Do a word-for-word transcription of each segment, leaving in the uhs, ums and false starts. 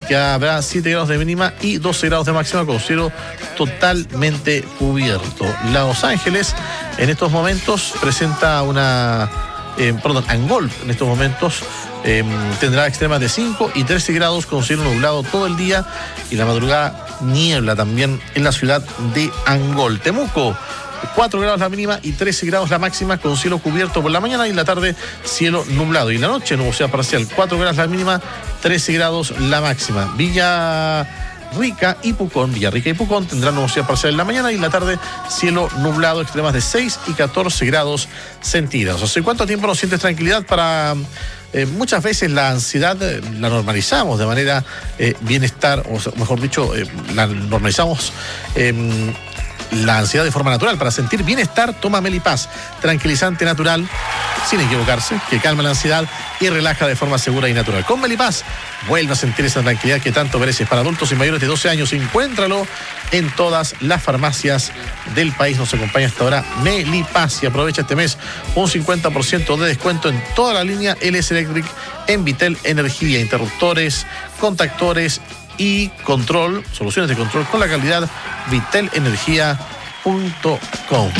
que habrá siete grados de mínima y doce grados de máxima con cielo totalmente cubierto. Los Ángeles en estos momentos presenta una... Eh, perdón, Angol en estos momentos eh, tendrá extremas de cinco y trece grados con cielo nublado todo el día y la madrugada niebla también en la ciudad de Angol. Temuco, cuatro grados la mínima y trece grados la máxima con cielo cubierto por la mañana y en la tarde cielo nublado. Y en la noche nubosidad parcial, cuatro grados la mínima, trece grados la máxima. Villa Rica y Pucón, Villarrica y Pucón tendrán nubosidad parcial en la mañana y en la tarde cielo nublado, extremas de seis y catorce grados centígrados. ¿Hace cuánto tiempo no sientes tranquilidad? Para eh, muchas veces la ansiedad eh, la normalizamos de manera eh, bienestar, o mejor dicho, eh, la normalizamos eh, la ansiedad de forma natural. Para sentir bienestar, toma Melipaz, tranquilizante natural, sin equivocarse, que calma la ansiedad y relaja de forma segura y natural. Con Melipaz, vuelve a sentir esa tranquilidad que tanto mereces. Para adultos y mayores de doce años, encuéntralo en todas las farmacias del país. Nos acompaña hasta ahora Melipaz y aprovecha este mes un cincuenta por ciento de descuento en toda la línea L S Electric en Vitel Energía, interruptores, contactores y control, soluciones de control con la calidad vitel energía punto com.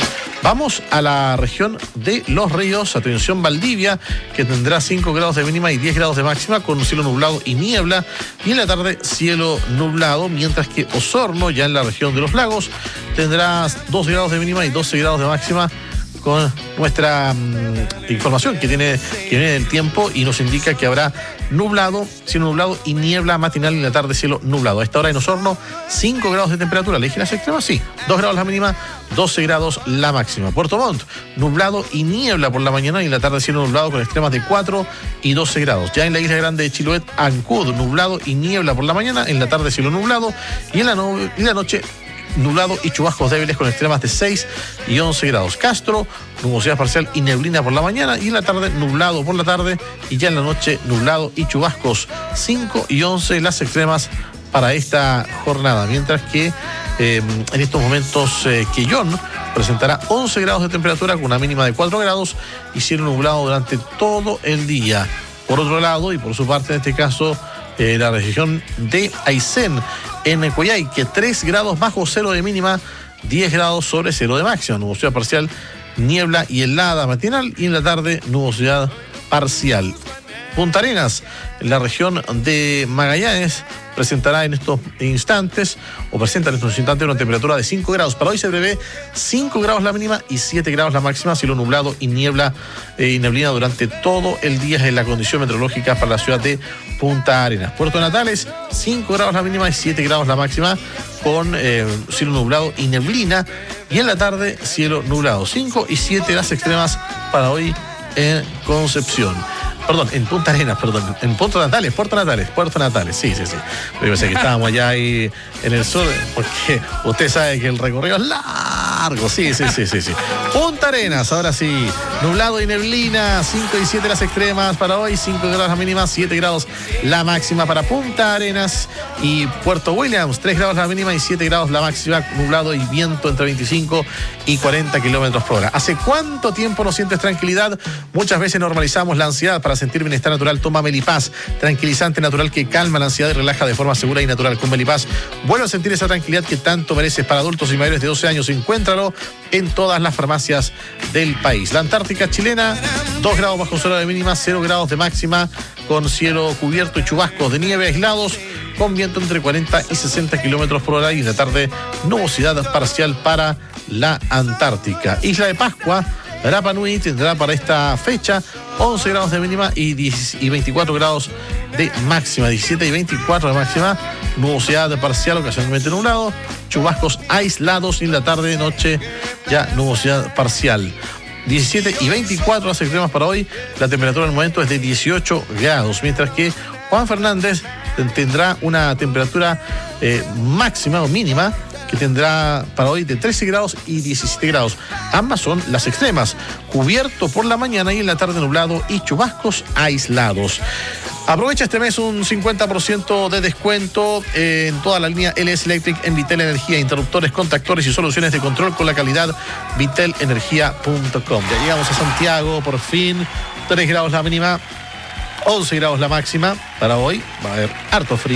Vamos a la región de Los Ríos. Atención, Valdivia, que tendrá cinco grados de mínima y diez grados de máxima con cielo nublado y niebla. Y en la tarde cielo nublado, mientras que Osorno, ya en la región de Los Lagos, tendrá dos grados de mínima y doce grados de máxima con nuestra um, información que tiene que viene del tiempo y nos indica que habrá nublado, cielo nublado y niebla matinal y en la tarde cielo nublado. A esta hora en Osorno, cinco grados de temperatura. ¿Le dije las extremas? Sí. dos grados la mínima, doce grados la máxima. Puerto Montt, nublado y niebla por la mañana y en la tarde cielo nublado con extremas de cuatro y doce grados. Ya en la isla grande de Chiloé, Ancud, nublado y niebla por la mañana, en la tarde cielo nublado y en la, no- en la noche nublado y chubascos débiles con extremas de seis y once grados. Castro, nubosidad parcial y neblina por la mañana y en la tarde nublado por la tarde y ya en la noche nublado y chubascos, cinco y once las extremas para esta jornada. Mientras que eh, en estos momentos eh, Quellón presentará once grados de temperatura con una mínima de cuatro grados y cielo nublado durante todo el día. Por otro lado, y por su parte en este caso, eh, la región de Aysén, en Coyhaique, tres grados bajo cero de mínima, diez grados sobre cero de máxima. Nubosidad parcial, niebla y helada matinal y en la tarde nubosidad parcial. Punta Arenas, en la región de Magallanes, presentará en estos instantes, o presenta en estos instantes una temperatura de cinco grados. Para hoy se prevé cinco grados la mínima y siete grados la máxima, cielo nublado y niebla eh, y neblina durante todo el día en la condición meteorológica para la ciudad de Punta Arenas. Puerto Natales, cinco grados la mínima y siete grados la máxima, con eh, cielo nublado y neblina, y en la tarde cielo nublado, cinco y siete las extremas para hoy en Concepción. Perdón, en Punta Arenas, perdón, en Puerto Natales, Puerto Natales, Puerto Natales, sí, sí, sí. Yo pensé que estábamos allá ahí en el sur, porque usted sabe que el recorrido es largo, sí, sí, sí, sí, sí. Punta Arenas, ahora sí, nublado y neblina, cinco y siete las extremas para hoy, cinco grados la mínima, siete grados la máxima para Punta Arenas y Puerto Williams, tres grados la mínima y siete grados la máxima, nublado y viento entre veinticinco y cuarenta kilómetros por hora. ¿Hace cuánto tiempo no sientes tranquilidad? Muchas veces normalizamos la ansiedad. Para sentir bienestar natural, toma Melipaz, tranquilizante natural que calma la ansiedad y relaja de forma segura y natural. Con Melipaz, vuelve a sentir esa tranquilidad que tanto mereces. Para adultos y mayores de doce años, encuéntralo en todas las farmacias del país. La Antártica chilena, dos grados bajo cero de mínima, cero grados de máxima, con cielo cubierto y chubascos de nieve aislados, con viento entre cuarenta y sesenta kilómetros por hora y en la tarde nubosidad parcial para la Antártica. Isla de Pascua, Rapa Nui tendrá para esta fecha once grados de mínima y, diez, y veinticuatro grados de máxima, diecisiete y veinticuatro de máxima, nubosidad parcial ocasionalmente nublado, chubascos aislados y en la tarde y noche ya nubosidad parcial. diecisiete y veinticuatro las extremas para hoy, la temperatura en el momento es de dieciocho grados, mientras que Juan Fernández tendrá una temperatura eh, máxima o mínima que tendrá para hoy de trece grados y diecisiete grados. Ambas son las extremas. Cubierto por la mañana y en la tarde nublado y chubascos aislados. Aprovecha este mes un cincuenta por ciento de descuento en toda la línea L S Electric en Vitel Energía, interruptores, contactores y soluciones de control con la calidad vitel energía punto com. Ya llegamos a Santiago, por fin, tres grados la mínima, once grados la máxima. Para hoy va a haber harto frío.